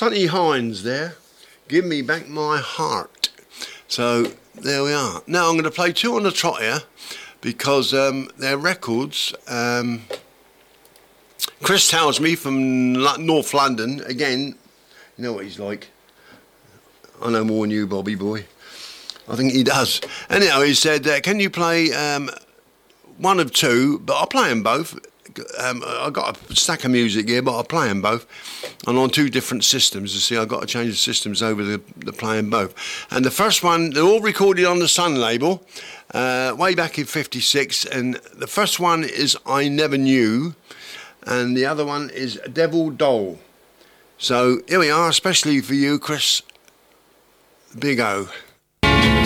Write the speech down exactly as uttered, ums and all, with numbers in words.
Sonny Hines there. Give Me Back My Heart. So there we are. Now I'm going to play two on the trot here because um, they're records. Um, Chris tells me from North London, again, you know what he's like. I know more than you, Bobby boy. I think he does. Anyhow, he said, uh, can you play um, one of two, but I'll play them both. Um, I've got a stack of music here, but I'll play them both. And on two different systems. You see, I've got to change the systems over the, the playing both. And the first one, they're all recorded on the Sun label, uh, way back in fifty-six. And the first one is I Never Knew. And the other one is Devil Doll. So here we are, especially for you, Chris. Big O.